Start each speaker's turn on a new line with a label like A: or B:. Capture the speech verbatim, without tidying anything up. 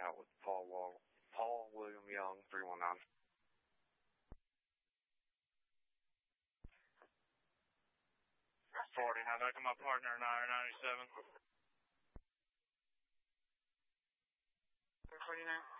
A: out with Paul Wall, Paul William Young, three one nine.
B: forty, how back to my partner, nine ninety-seven.
C: forty-nine.